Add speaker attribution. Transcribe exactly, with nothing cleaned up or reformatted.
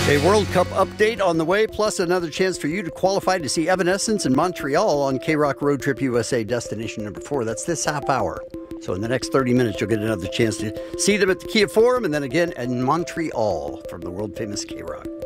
Speaker 1: A World Cup update on the way, plus another chance for you to qualify to see Evanescence in Montreal on K-Rock Road Trip U S A destination number four. That's this half hour. So in the next thirty minutes, you'll get another chance to see them at the Kia Forum and then again in Montreal from the world-famous K-Rock.